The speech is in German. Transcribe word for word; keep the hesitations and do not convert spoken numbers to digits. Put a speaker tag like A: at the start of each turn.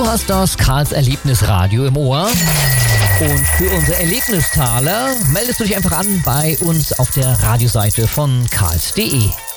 A: hast das Karls Erlebnisradio im Ohr. Und für unsere Erlebnistaler meldest du dich einfach an bei uns auf der Radioseite von karls punkt de.